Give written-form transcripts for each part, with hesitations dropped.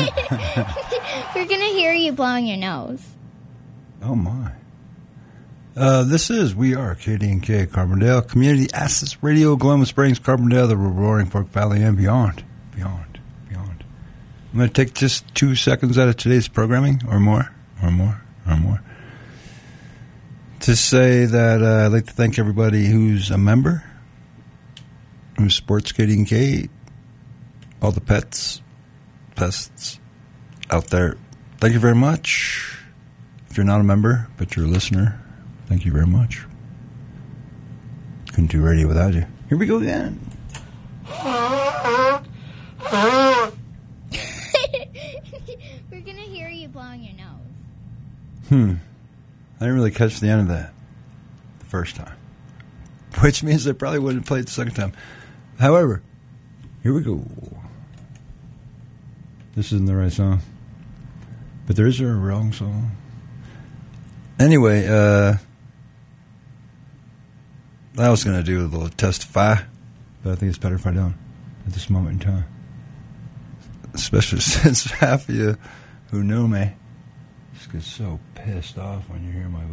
We're going to hear you blowing your nose. Oh, my. We are KD&K, Carbondale, Community Access Radio, Glenwood Springs, Carbondale, the Roaring Fork Valley, and beyond. I'm going to take just 2 seconds out of today's programming, or more, to say that I'd like to thank everybody who's a member, who's supports KD&K, all the pests out there. Thank you very much. If you're not a member, but you're a listener, thank you very much. Couldn't do radio without you. Here we go again. We're going to hear you blowing your nose. I didn't really catch the end of that the first time, which means I probably wouldn't play it the second time. However, here we go. This isn't the right song, but there is a wrong song. Anyway, I was going to do a little testify, but I think it's better if I don't at this moment in time. Especially since half of you who know me just get so pissed off when you hear my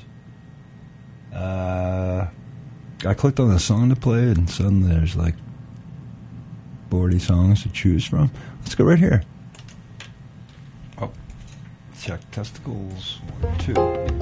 voice. I clicked on the song to play, and suddenly there's like 40 songs to choose from. Let's go right here. Oh, check testicles. 1, 2.